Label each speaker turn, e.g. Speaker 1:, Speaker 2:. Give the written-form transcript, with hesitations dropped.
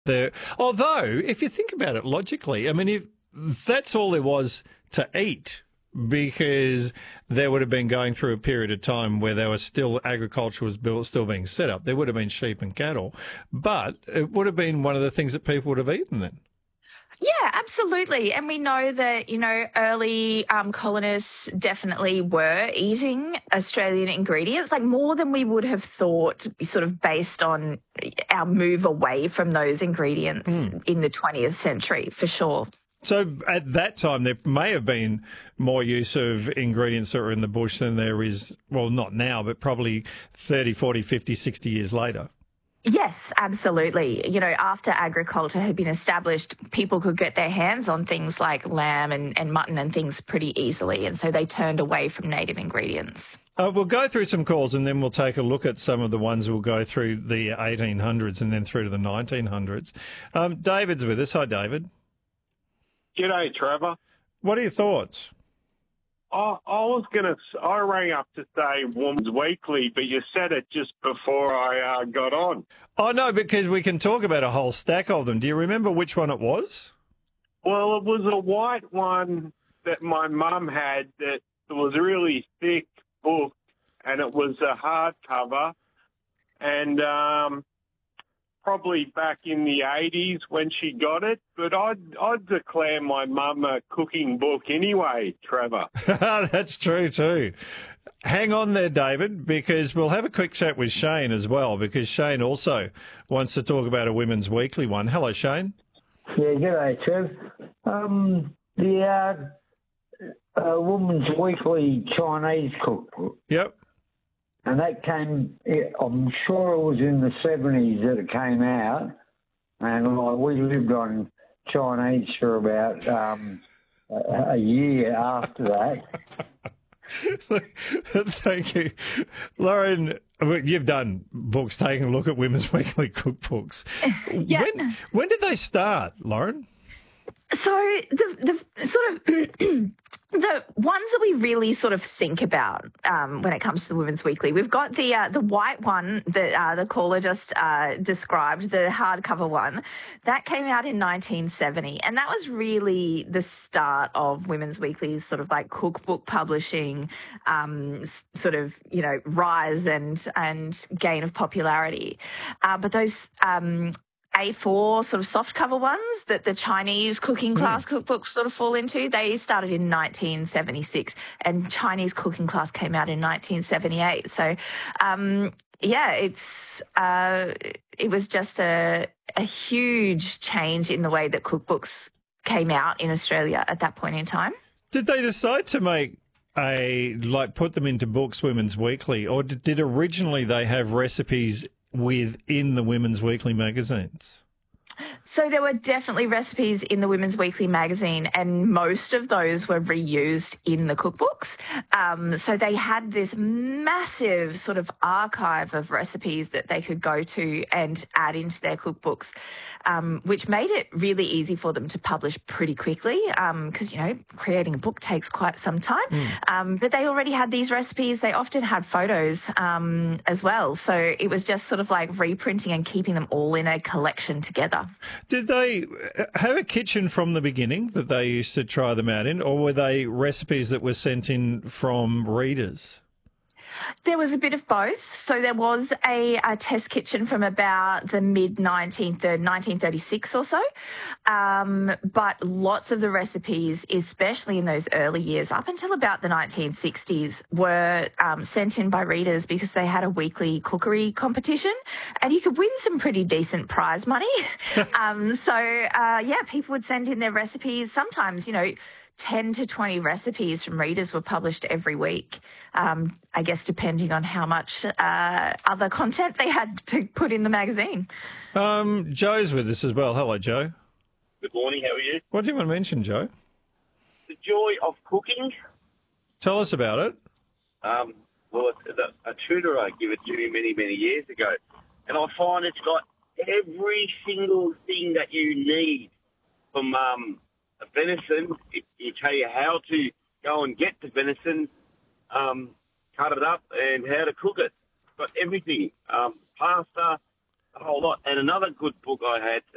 Speaker 1: there. Although, if you think about it logically, I mean, if that's all there was to eat, because there would have been going through a period of time where there was agriculture was still being set up. There would have been sheep and cattle, but it would have been one of the things that people would have eaten then.
Speaker 2: Yeah, absolutely. And we know that, early colonists definitely were eating Australian ingredients, like more than we would have thought, sort of based on our move away from those ingredients in the 20th century, for sure.
Speaker 1: So at that time, there may have been more use of ingredients that were in the bush than there is, well, not now, but probably 30, 40, 50, 60 years later.
Speaker 2: Yes, absolutely. After agriculture had been established, people could get their hands on things like lamb and mutton and things pretty easily. And so they turned away from native ingredients.
Speaker 1: We'll go through some calls and then we'll take a look at some of the ones we'll go through the 1800s and then through to the 1900s. David's with us. Hi, David.
Speaker 3: G'day, Trevor.
Speaker 1: What are your thoughts?
Speaker 3: I rang up to say Women's Weekly, but you said it just before I got on.
Speaker 1: Oh, no, because we can talk about a whole stack of them. Do you remember which one it was?
Speaker 3: Well, it was a white one that my mum had that was a really thick book, and it was a hardcover, and probably back in the 80s when she got it, but I'd declare my mum a cooking book anyway, Trevor.
Speaker 1: That's true too. Hang on there, David, because we'll have a quick chat with Shane as well, because Shane also wants to talk about a Women's Weekly one. Hello, Shane.
Speaker 4: Yeah, g'day, Trev. The Women's Weekly Chinese cookbook.
Speaker 1: Yep.
Speaker 4: And that came, I'm sure it was in the 70s that it came out. And we lived on Chinese for about a year after that.
Speaker 1: Thank you. Lauren, you've done books, taking a look at Women's Weekly cookbooks.
Speaker 2: Yeah.
Speaker 1: When did they start, Lauren?
Speaker 2: So the sort of the ones that we really sort of think about when it comes to the Women's Weekly, we've got the white one that the caller just described, the hardcover one. That came out in 1970, and that was really the start of Women's Weekly's sort of like cookbook publishing sort of, rise and gain of popularity. But those A4 sort of soft cover ones that the Chinese cooking class cookbooks sort of fall into, they started in 1976, and Chinese cooking class came out in 1978. So, it was just a huge change in the way that cookbooks came out in Australia at that point in time.
Speaker 1: Did they decide to make put them into books, Women's Weekly, or did originally they have recipes within the Women's Weekly magazines?
Speaker 2: So there were definitely recipes in the Women's Weekly magazine, and most of those were reused in the cookbooks. So they had this massive sort of archive of recipes that they could go to and add into their cookbooks, which made it really easy for them to publish pretty quickly because, creating a book takes quite some time. But they already had these recipes. They often had photos as well. So it was just sort of like reprinting and keeping them all in a collection together.
Speaker 1: Did they have a kitchen from the beginning that they used to try them out in, or were they recipes that were sent in from readers?
Speaker 2: There was a bit of both. So there was a test kitchen from about the 1936 or so. But lots of the recipes, especially in those early years, up until about the 1960s, were sent in by readers because they had a weekly cookery competition and you could win some pretty decent prize money. People would send in their recipes. Sometimes, 10 to 20 recipes from readers were published every week, I guess depending on how much other content they had to put in the magazine.
Speaker 1: Joe's with us as well. Hello, Joe.
Speaker 5: Good morning, how are you?
Speaker 1: What do you want to mention, Joe?
Speaker 5: The joy of cooking.
Speaker 1: Tell us about it.
Speaker 5: A tutor I gave it to me many, many years ago, and I find it's got every single thing that you need from venison. It tell you how to go and get the venison, cut it up, and how to cook it. Got everything, pasta, a whole lot. And another good book I had